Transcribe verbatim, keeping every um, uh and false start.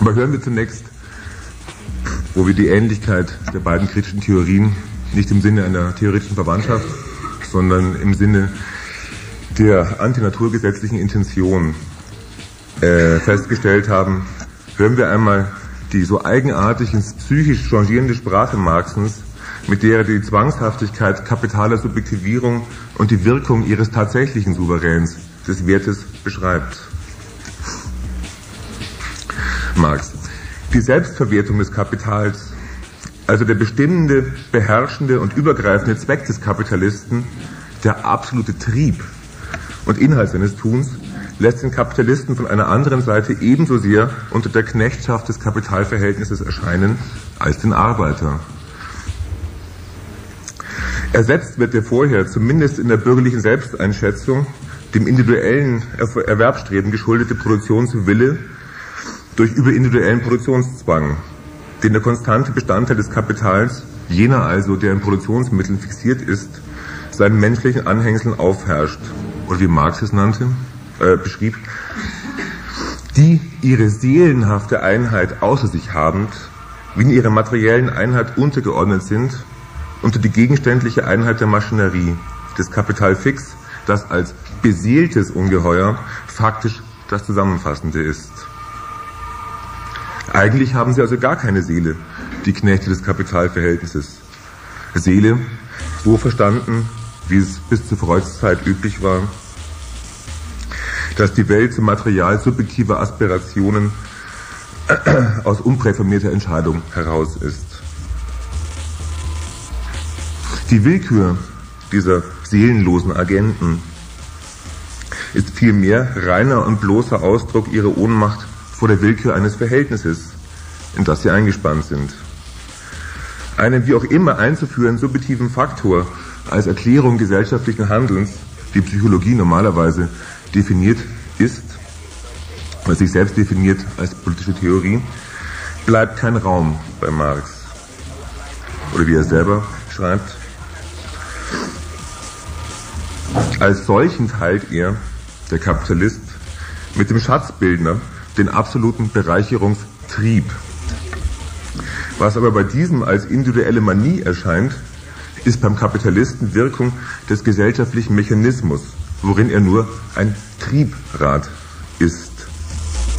Aber hören wir zunächst, wo wir die Ähnlichkeit der beiden kritischen Theorien nicht im Sinne einer theoretischen Verwandtschaft, sondern im Sinne der antinaturgesetzlichen Intention äh, festgestellt haben, hören wir einmal die so eigenartig ins psychisch changierende Sprache Marxens, mit der er die Zwangshaftigkeit kapitaler Subjektivierung und die Wirkung ihres tatsächlichen Souveräns, des Wertes, beschreibt. Marx. Die Selbstverwertung des Kapitals, also der bestimmende, beherrschende und übergreifende Zweck des Kapitalisten, der absolute Trieb und Inhalt seines Tuns, lässt den Kapitalisten von einer anderen Seite ebenso sehr unter der Knechtschaft des Kapitalverhältnisses erscheinen als den Arbeiter. Ersetzt wird der vorher, zumindest in der bürgerlichen Selbsteinschätzung, dem individuellen Erwerbsstreben geschuldete Produktionswille durch überindividuellen Produktionszwang, den der konstante Bestandteil des Kapitals, jener also, der in Produktionsmitteln fixiert ist, seinen menschlichen Anhängseln aufherrscht, oder wie Marx es nannte, äh, beschrieb, die ihre seelenhafte Einheit außer sich habend, wie in ihrer materiellen Einheit untergeordnet sind, unter die gegenständliche Einheit der Maschinerie, des Kapital fix, das als beseeltes Ungeheuer faktisch das Zusammenfassende ist. Eigentlich haben sie also gar keine Seele, die Knechte des Kapitalverhältnisses. Seele, so verstanden, wie es bis zu Freuds Zeit üblich war, dass die Welt zum Material subjektiver Aspirationen aus unpräformierter Entscheidung heraus ist. Die Willkür dieser seelenlosen Agenten ist vielmehr reiner und bloßer Ausdruck ihrer Ohnmacht vor der Willkür eines Verhältnisses, in das sie eingespannt sind. Einen wie auch immer einzuführenden subjektiven Faktor als Erklärung gesellschaftlichen Handelns, die Psychologie normalerweise definiert ist, was sich selbst definiert als politische Theorie, bleibt kein Raum bei Marx. Oder wie er selber schreibt, als solchen teilt er, der Kapitalist, mit dem Schatzbildner den absoluten Bereicherungstrieb. Was aber bei diesem als individuelle Manie erscheint, ist beim Kapitalisten Wirkung des gesellschaftlichen Mechanismus, worin er nur ein Triebrad ist.